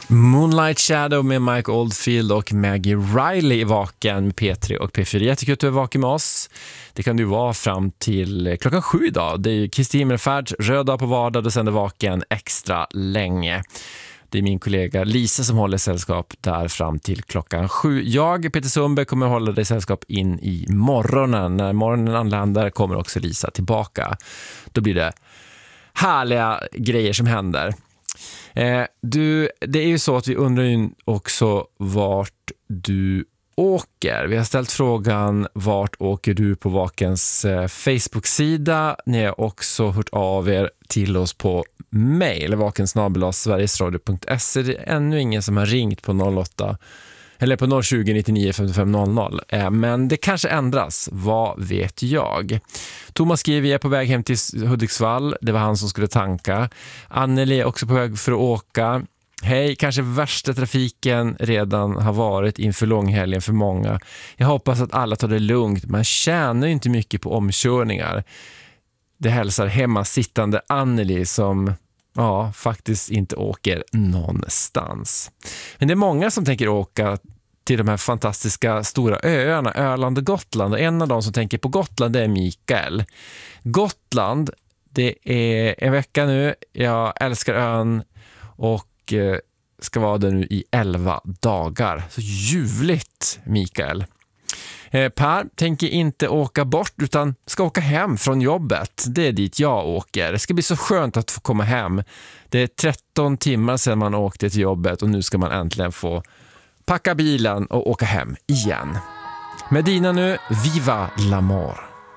Moonlight Shadow med Mike Oldfield och Maggie Riley i Vaken med P3 och P4. Jättekul att du är vaken med oss. Det kan du vara fram till klockan 7 idag. Det är ju Kristi Himmelfärd, röd dag på vardag och sänder Vaken extra länge. Det är min kollega Lisa som håller sällskap där fram till klockan 7. Jag, Peter Sundberg, kommer hålla dig sällskap in i morgonen. När morgonen anländer kommer också Lisa tillbaka. Då blir det härliga grejer som händer. Det är ju så att vi undrar ju också vart du åker. Vi har ställt frågan vart åker du på Vakens Facebook-sida. Ni har också hört av er till oss på mail vakensnabel@sverigesradio.se. Det är ännu ingen som har ringt på 08 eller på 020 99 55 00. Men det kanske ändras, vad vet jag. Thomas skriver, jag är på väg hem till Hudiksvall. Det var han som skulle tanka. Anneli är också på väg för att åka. Hej, kanske värsta trafiken redan har varit inför långhelgen för många. Jag hoppas att alla tar det lugnt. Man tjänar ju inte mycket på omkörningar. Det hälsar hemma sittande Anneli som faktiskt inte åker någonstans. Men det är många som tänker åka till de här fantastiska stora öarna, Öland och Gotland. Och en av dem som tänker på Gotland är Mikael. Gotland, det är en vecka nu. Jag älskar ön och ska vara där nu i 11 dagar. Så ljuvligt, Mikael. Per tänker inte åka bort utan ska åka hem från jobbet. Det är dit jag åker. Det ska bli så skönt att få komma hem. Det är 13 timmar sedan man åkte till jobbet och nu ska man äntligen få packa bilen och åka hem igen. Medina nu, viva l'amour!